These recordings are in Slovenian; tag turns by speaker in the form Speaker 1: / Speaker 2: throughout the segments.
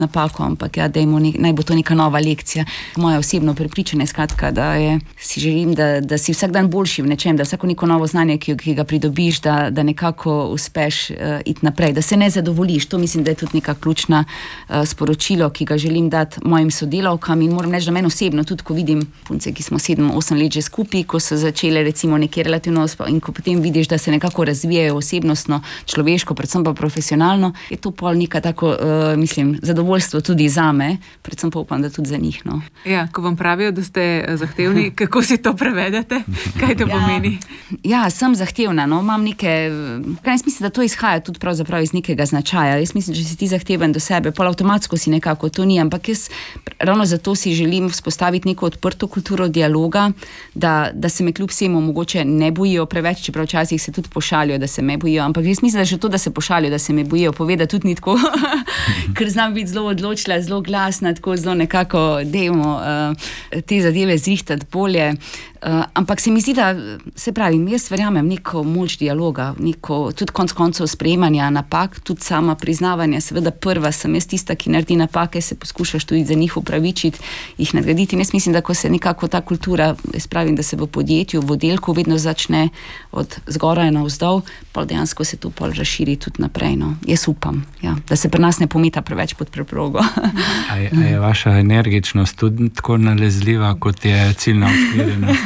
Speaker 1: napako, ampak ja, naj bo to neka nova lekcija. Moje osebno prepričanje, skratka, da si želim, da si vsak dan boljši v nečem, da vsako neko novo znanje, ki ga pridobiš, da nekako uspeš iti naprej, da se ne zadovoljiš. To mislim, da je tudi neka ključna sporočilo, ki ga želim dati mojim sodelavkam in moram reči, da meni osebno, tudi ko vidim punce, ki smo 7-8 let že skupaj, ko so začele recimo nekje relativno in ko potem vidiš, da se nekako razvijajo osebnostno, človeško, predvsem pa profesionalno, je to pol neka tako, mislim, zadovoljstvo tudi zame, predvsem pa upam, da tudi za njih. No.
Speaker 2: Ja, ko vam pravijo, da ste zahtevni, kako si to prevedete? Kaj to pomeni?
Speaker 1: Ja, sem zahtevna, no, imam jaz mislim, da to izhaja tudi pravzaprav iz nekega značaja. Jaz mislim, če si ti zahteven do sebe, pol avtomatsko si nekako to ni, ampak jaz ravno zato si želim vzpostaviti neko odprto kulturo dialoga, da se me kljub vsemu mogoče ne bojijo preveč, čeprav včasih se tudi pošalijo, da se me bojijo, ampak jaz mislim, da že to, da se pošalijo, da se me bojijo, poveda tudi ni tako, ker znam biti zelo odločila, zelo glasna, tako zelo nekako dajmo te zadeve zrihtati bolje. Ampak se mi zdi, da se pravim, jaz verjamem neko moč dialoga, neko tudi konec koncev sprejemanja napak, tudi sama priznavanja, seveda prva sem jaz tista, ki naredi napake, se poskušaš tudi za njih upravičiti, jih nadgraditi. In jaz mislim, da ko se nekako ta kultura, jaz pravim, da se v podjetju, v oddelku vedno začne od zgoraj navzdol, pa dejansko se to pol razširi tudi naprej. No. Jaz upam, ja, da se pri nas ne pometa preveč pod preprogo.
Speaker 3: A je vaša energičnost tudi tako nalezljiva, kot je ciljna usmerjenost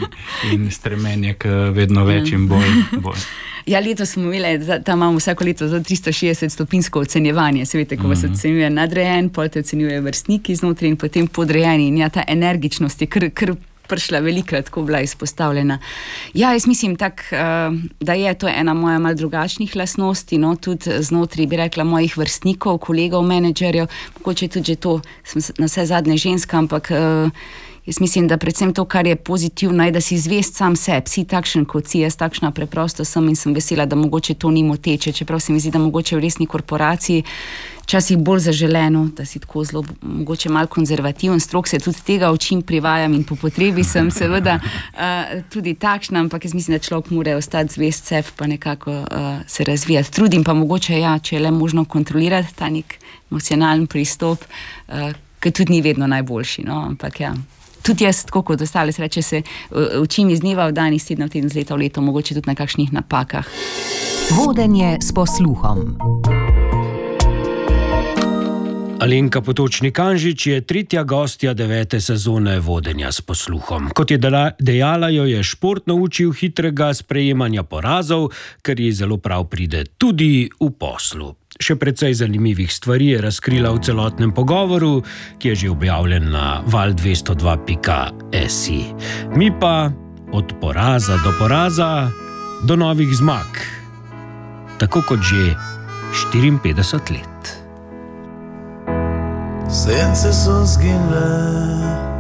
Speaker 3: in stremenje k vedno več in bolj?
Speaker 1: Ja, letos smo imeli, tam imamo vsako leto 360 stopinsko ocenjevanje. Se veste, ko vas ocenjuje nadrejen, potem te ocenjuje vrstniki znotraj in potem podrejeni. In ja, ta energičnost je kar prišla velikrat, ko bila izpostavljena. Ja, jaz mislim da je to ena moja malo drugačnih lastnosti, no, tudi znotraj, bi rekla, mojih vrstnikov, kolegov, menedžerjev, mogoče tudi že to, sem na vse zadnje ženska, ampak jaz mislim, da predvsem to, kar je pozitivno, je, da si zvest sam sebi, si takšen kot si, jaz takšna preprosto sem in sem vesela, da mogoče to ni moteče, čeprav se mi zdi, da mogoče v resni korporaciji včasih bolj zaželeno, da si tako zelo mogoče malo konzervativen, strok se tudi tega učim, privajam in po potrebi sem seveda tudi takšna, ampak jaz mislim, da človek mora ostati zvest sebi pa nekako se razvijati. Trudim pa mogoče, ja, če je le možno kontrolirati ta nek emocionalen pristop, ki tudi ni vedno najboljši, no, ampak ja. Tudi jaz, tako kot ostale, sreče se učim iz dneva v dan, iz tedna v teden, z leta v leto, mogoče tudi na kakšnih napakah.
Speaker 4: Vodenje s posluhom.
Speaker 5: Alenka Potočnik-Kanžič je tretja gostja 9. sezone Vodenja s posluhom. Kot je dejala, jo je šport naučil hitrega sprejemanja porazov, kar ji zelo prav pride tudi v poslu. Še precej zanimivih stvari je razkrila v celotnem pogovoru, ki je že objavljen na val202.si. Mi pa od poraza do poraza, do novih zmag. Tako kot že 54 let.
Speaker 6: Sence so zginile